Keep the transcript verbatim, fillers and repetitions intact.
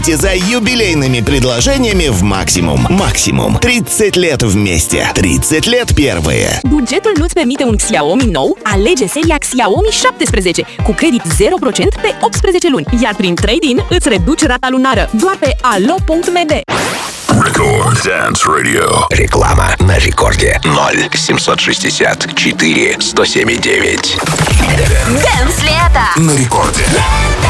За юбилейными предложениями в Maximum. Maximum. тридцать лет вместе. тридцать лет первые. Bugetul nu-ți permite un Xiaomi nou? Alege seria Xiaomi șaptesprezece cu credit zero la sută pe optsprezece luni. Iar prin trade-in îți reduci rata lunară doar pe alo punct m d. Record Dance Radio. Реклама на рекорде. ноль семьсот шестьдесят четыре сто семь девять. Dance лето! На рекорде.